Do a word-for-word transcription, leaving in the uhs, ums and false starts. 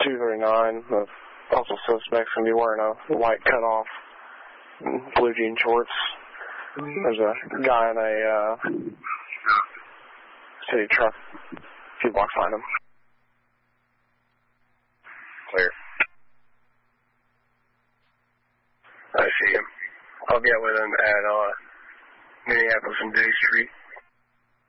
two thirty-nine. The also suspect's going to be wearing a white cutoff and blue jean shorts. There's a guy in a uh, city truck a few blocks behind him. Clear. I see him. I'll get with him at uh, Minneapolis and Day Street.